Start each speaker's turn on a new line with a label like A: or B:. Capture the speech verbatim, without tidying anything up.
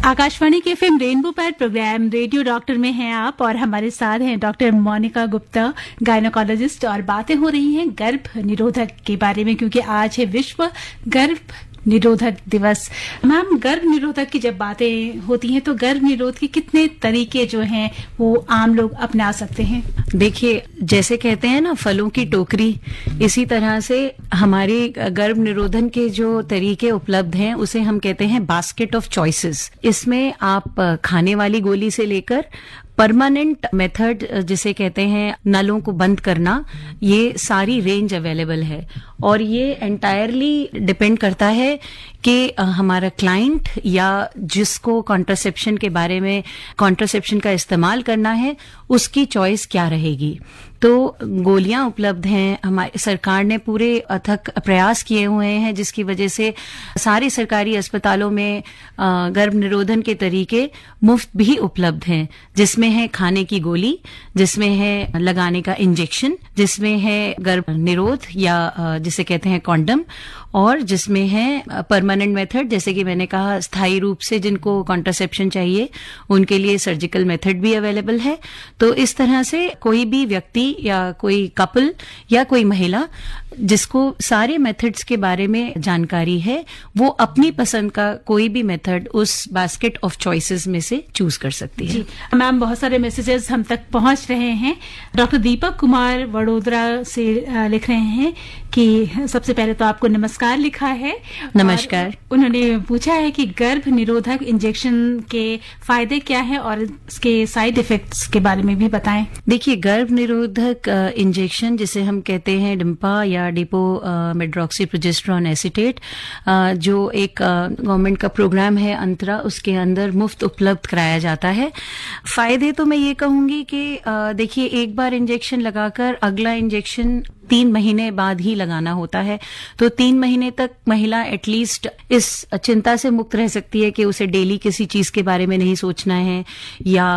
A: आकाशवाणी के FM rainbow पर programme radio doctor में हैं आप और हमारे साथ हैं डॉक्टर मोनिका गुप्ता, गायनोकोलॉजिस्ट, और बातें हो रही हैं गर्भ निरोधक के बारे में, क्योंकि आज है विश्व गर्भ निरोधक दिवस। मैम, गर्भ निरोधक की जब बातें होती हैं तो गर्भ निरोध के कितने तरीके जो हैं वो आम लोग अपना सकते हैं?
B: देखिए, जैसे कहते हैं ना फलों की टोकरी, इसी तरह से हमारे गर्भ निरोधन के जो तरीके उपलब्ध हैं उसे हम कहते हैं बास्केट ऑफ चॉइसेस। इसमें आप खाने वाली गोली से लेकर परमानेंट मेथड जिसे कहते हैं नलों को बंद करना, ये सारी रेंज अवेलेबल है। और ये एंटायरली डिपेंड करता है कि हमारा क्लाइंट या जिसको कॉन्ट्रासेप्शन के बारे में कॉन्ट्रासेप्शन का इस्तेमाल करना है उसकी चॉइस क्या रहेगी। तो गोलियां उपलब्ध हैं, हमारी सरकार ने पूरे अथक प्रयास किए हुए हैं जिसकी वजह से सारे सरकारी अस्पतालों में गर्भ निरोधन के तरीके मुफ्त भी उपलब्ध हैं, जिसमें है खाने की गोली, जिसमें है लगाने का इंजेक्शन, जिसमें है गर्भ निरोध या जिसे कहते हैं कॉन्डम, और जिसमें है परमानेंट मेथड, जैसे कि मैंने कहा स्थायी रूप से जिनको कॉन्ट्रासेप्शन चाहिए उनके लिए सर्जिकल मेथड भी अवेलेबल है। तो इस तरह से कोई भी व्यक्ति या कोई कपल या कोई महिला जिसको सारे मेथड्स के बारे में जानकारी है वो अपनी पसंद का कोई भी मेथड उस बास्केट ऑफ चॉइसेस में से चूज कर सकती है।
A: जी मैम, बहुत सारे मैसेजेस हम तक पहुंच रहे हैं। डॉक्टर दीपक कुमार वडोदरा से लिख रहे हैं कि सबसे पहले तो आपको नमस्कार लिखा है।
B: नमस्कार।
A: उन्होंने पूछा है कि गर्भ निरोधक इंजेक्शन के फायदे क्या है और इसके साइड इफेक्ट्स के बारे में भी बताएं।
B: देखिए, गर्भ निरोधक इंजेक्शन जिसे हम कहते हैं डिम्पा या डिपो मेड्रोक्सी प्रोजेस्टेरोन एसीटेट, जो एक गवर्नमेंट का प्रोग्राम है अंतरा, उसके अंदर मुफ्त उपलब्ध कराया जाता है। फायदे तो मैं ये कहूंगी कि देखिए, एक बार इंजेक्शन लगाकर अगला इंजेक्शन तीन महीने बाद ही लगाना होता है, तो तीन महीने तक महिला एटलीस्ट इस चिंता से मुक्त रह सकती है कि उसे डेली किसी चीज के बारे में नहीं सोचना है या